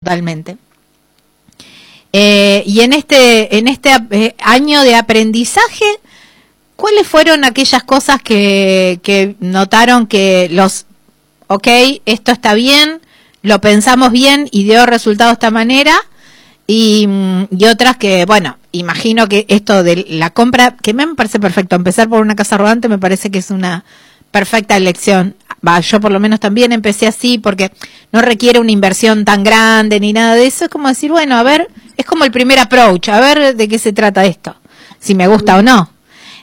totalmente. Y en este año de aprendizaje, ¿cuáles fueron aquellas cosas que notaron que esto está bien, lo pensamos bien y dio resultado de esta manera? Y otras que, bueno, imagino que esto de la compra, que me parece perfecto, empezar por una casa rodante me parece que es una perfecta elección. Yo por lo menos también empecé así porque no requiere una inversión tan grande ni nada de eso. Es como decir, bueno, a ver, es como el primer approach, a ver de qué se trata esto, si me gusta o no.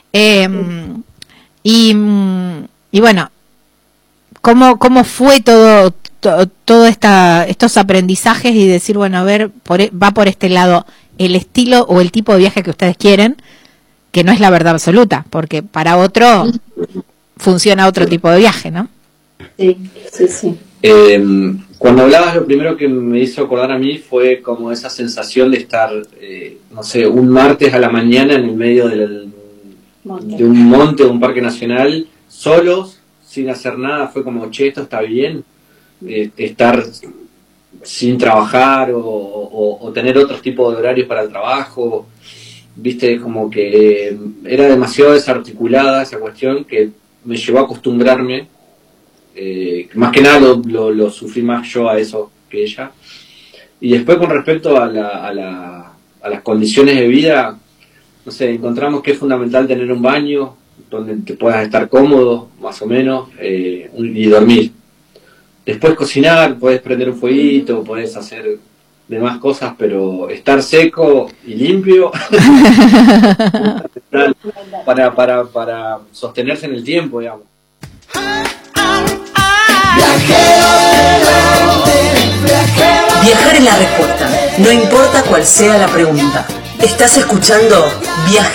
Y bueno, ¿cómo fue todo estos aprendizajes y decir, bueno, a ver, va por este lado el estilo o el tipo de viaje que ustedes quieren, que no es la verdad absoluta, porque para otro funciona otro tipo de viaje, ¿no? Sí. Cuando hablabas, lo primero que me hizo acordar a mí fue como esa sensación de estar, no sé, un martes a la mañana en el medio de un monte o un parque nacional, solos, sin hacer nada. Fue como, che, esto está bien. Estar sin trabajar o tener otros tipos de horarios para el trabajo, viste, como que era demasiado desarticulada esa cuestión que me llevó a acostumbrarme. Más que nada lo sufrí más yo a eso que ella. Y después, con respecto a las condiciones de vida, no sé, encontramos que es fundamental tener un baño donde te puedas estar cómodo, más o menos, y dormir. Después cocinar, puedes prender un fueguito, puedes hacer demás cosas, pero estar seco y limpio para sostenerse en el tiempo, digamos. Viajar es la respuesta, no importa cuál sea la pregunta. Estás escuchando Viaje